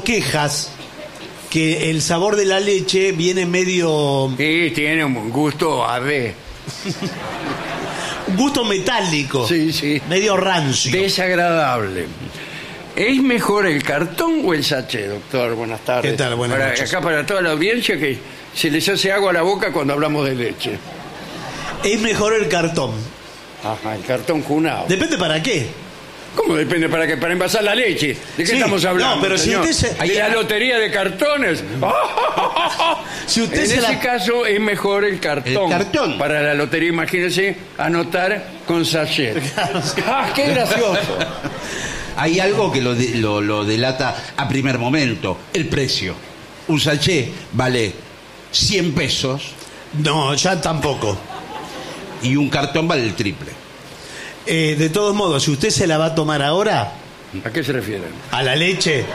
escuchado quejas que el sabor de la leche viene medio... Sí, tiene un gusto un gusto metálico. Sí. Medio rancio. desagradable. ¿Es mejor el cartón o el sachet, doctor? Buenas tardes. ¿Qué tal? Buenas noches. Acá para toda la audiencia que se les hace agua a la boca cuando hablamos de leche. Es mejor el cartón. Ajá, el cartón cunado. Depende para qué. ¿Cómo depende para qué? Para envasar la leche. ¿De qué Sí, estamos hablando? no, pero si señor? usted se- ¿De la lotería de cartones? Si usted En se ese la... caso es mejor el cartón. El cartón. Para la lotería, imagínense, anotar con sachet. ¡Ah, qué gracioso! Hay algo que lo delata a primer momento, el precio. Un sachet vale 100 pesos No, ya tampoco. y un cartón vale el triple. De todos modos, si usted se la va a tomar ahora, ¿A qué se refieren? a la leche,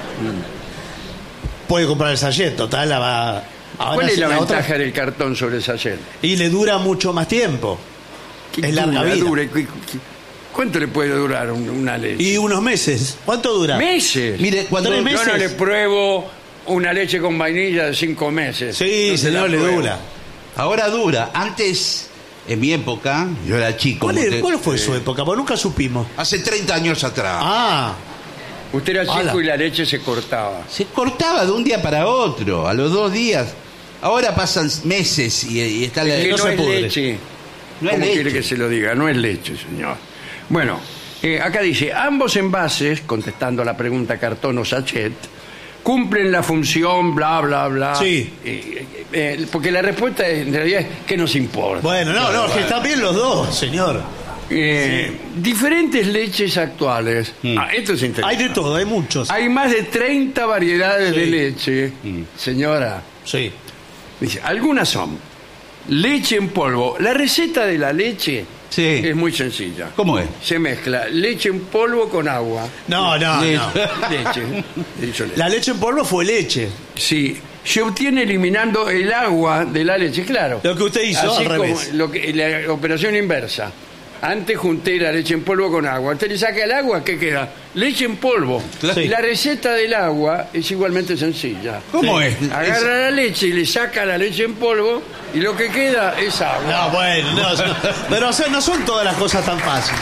puede comprar el sachet. Total, la va... Ahora ¿Cuál es sí, la ventaja otra- del cartón sobre el sachet? Y le dura mucho más tiempo. Es larga vida. ¿Cuánto le puede durar una leche? Y unos meses. ¿Cuánto dura? ¿Meses? Mire, cuando 3 Yo meses. no le pruebo una leche con vainilla de 5 meses. Sí, No se señor, la le pruebo. dura. Ahora dura. Antes, en mi época, yo era chico. ¿Cuál fue su época? Porque nunca supimos. Hace 30 años atrás. Ah, Usted era chico Ala. y la leche se cortaba. Se cortaba de un día para otro, a los 2 días. Ahora pasan meses y está la... Que no no, se es pudre. leche. No es ¿Cómo quiere leche. que se lo diga? No es leche, señor. Bueno, acá dice, ambos envases, contestando a la pregunta cartón o sachet, cumplen la función bla, bla, bla. Sí. Porque la respuesta en realidad es que nos importa. bueno, no, que están bien los dos, señor. Diferentes leches actuales. Esto es Hay interesante. de todo, hay muchos. Hay más de 30 variedades Sí. de leche. Señora, Sí. dice, algunas son leche en polvo. La receta de la leche Sí. es muy sencilla. ¿Cómo es? Se mezcla leche en polvo con agua. No. Leche. He dicho leche. La leche en polvo fue leche. Sí, se obtiene eliminando el agua de la leche, claro. Lo que usted hizo, Así al como revés. la operación inversa. Antes junté la leche en polvo con agua. Usted le saca el agua, ¿qué queda? Leche en polvo. Sí. La receta del agua es igualmente sencilla. ¿Cómo Sí. es? Agarra la leche y le saca la leche en polvo y lo que queda es agua. No, bueno, pero o sea, no son todas las cosas tan fáciles.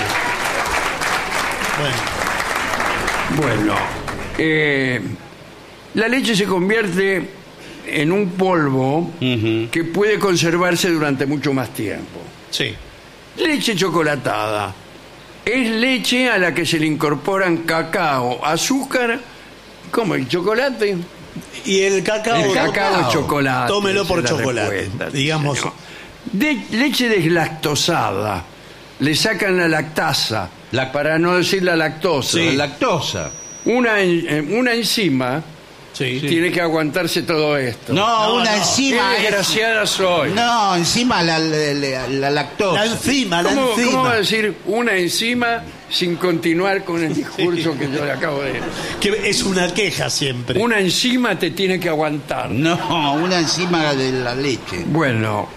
Bueno, La leche se convierte en un polvo que puede conservarse durante mucho más tiempo. sí. Leche chocolatada. Es leche a la que se le incorporan cacao, azúcar, ¿cómo? ¿El chocolate? Y el cacao. El cacao es chocolate. Tómelo esa por es la chocolate. respuesta, sí, Digamos. señor. Leche deslactosada. Le sacan la lactasa, para no decir la lactosa. Sí. La lactosa. Una enzima Sí. tiene que aguantarse todo esto. No, una no. enzima. Qué desgraciada soy. No, encima la lactosa. La enzima, la ¿Cómo va a enzima. decir una enzima sin continuar con el discurso que yo le acabo de decir? Que es una queja siempre. Una enzima te tiene que aguantar. No, una enzima de la leche. Bueno,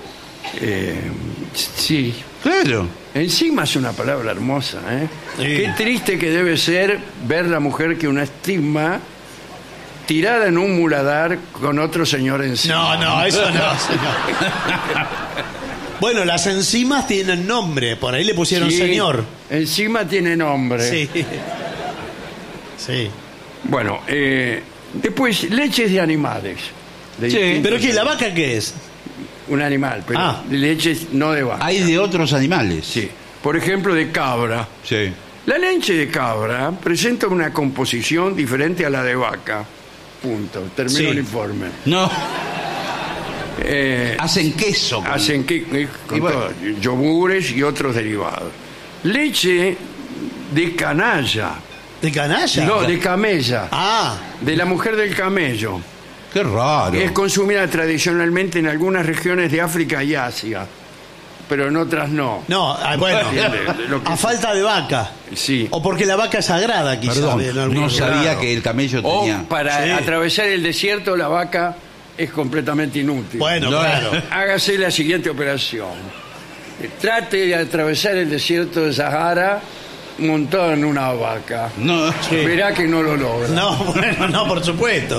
sí. Claro. Enzima es una palabra hermosa, ¿eh? Sí. Qué triste que debe ser ver la mujer que una estima tirada en un muladar con otro señor encima. No, eso no, señor. Bueno, las enzimas tienen nombre. Por ahí le pusieron Sí, señor. Encima tiene nombre. Sí. Sí. Bueno, después, leches de animales. De Sí, distintos ¿Pero qué? ¿La animales. vaca qué es? Un animal, pero Ah. leches no de vaca. Hay de otros animales. Sí. Por ejemplo, de cabra. Sí. La leche de cabra presenta una composición diferente a la de vaca. Punto. Termino Sí. el informe. No, hacen queso. con- Hacen que con Y bueno. todo, yogures y otros derivados. Leche de canalla. ¿De canalla? No, de camella. Ah, De la mujer del camello. Qué raro. Es consumida tradicionalmente en algunas regiones de África y Asia, pero en otras no. no, bueno. Lo que- A falta de vaca. Sí. O porque la vaca es sagrada, quizás. Perdón, en algún no lugar. sabía Claro. que el camello O tenía... para Sí. atravesar el desierto la vaca es completamente inútil. Bueno, No, claro. Hágase la siguiente operación. Trate de atravesar el desierto de Sahara montado en una vaca. No, Sí. Verá que no lo logra. No, bueno, no, por supuesto.